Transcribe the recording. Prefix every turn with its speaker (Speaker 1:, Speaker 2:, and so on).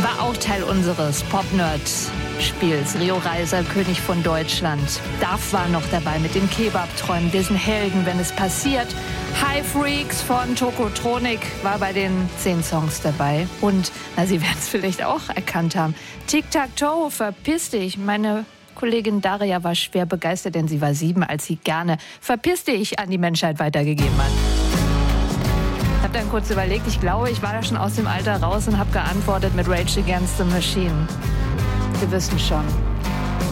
Speaker 1: war auch Teil unseres Pop-Nerd-Spiels. Rio Reiser, König von Deutschland. Duff war noch dabei mit den Kebabträumen. Wir sind Helden, wenn es passiert. High Freaks von Tokotronic war bei den 10 Songs dabei. Und, Sie werden es vielleicht auch erkannt haben, Tic-Tac-Toe, verpiss dich. Meine Kollegin Daria war schwer begeistert, denn sie war 7, als sie gerne verpiss dich an die Menschheit weitergegeben hat. Ich habe dann kurz überlegt, ich glaube, ich war da schon aus dem Alter raus und habe geantwortet mit Rage Against the Machine. Sie wissen schon.